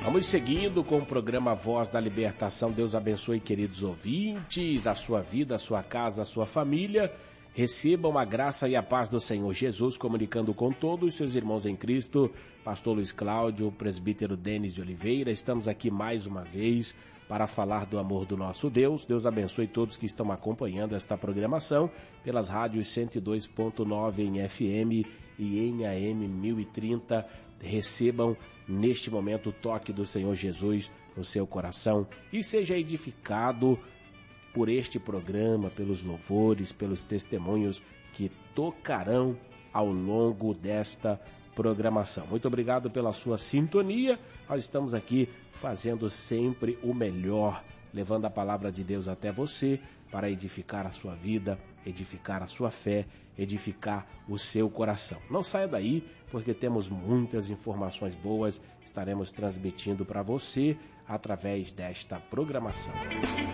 Vamos seguindo com o programa Voz da Libertação. Deus abençoe, queridos ouvintes, a sua vida, a sua casa, a sua família. Recebam a graça e a paz do Senhor Jesus, comunicando com todos os seus irmãos em Cristo. Pastor Luiz Cláudio, presbítero Denis de Oliveira, estamos aqui mais uma vez para falar do amor do nosso Deus. Deus abençoe todos que estão acompanhando esta programação pelas rádios 102.9 em FM e em AM 1030. Recebam neste momento o toque do Senhor Jesus no seu coração e seja edificado por este programa, pelos louvores, pelos testemunhos que tocarão ao longo desta programação. Muito obrigado pela sua sintonia. Nós estamos aqui fazendo sempre o melhor, levando a palavra de Deus até você para edificar a sua vida, edificar a sua fé, edificar o seu coração. Não saia daí, porque temos muitas informações boas, estaremos transmitindo para você através desta programação.